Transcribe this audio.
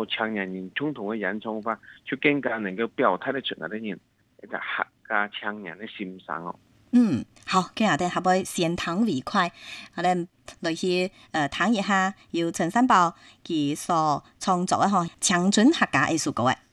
個青年人共同嘅演唱法，就更加能夠表態得出嚟嘅人一個客家青年嘅心聲哦。 好，今日我哋下擺先談為快，我哋來去談一下由陳三寶佢所創作嘅吼青春客家藝術歌嘅。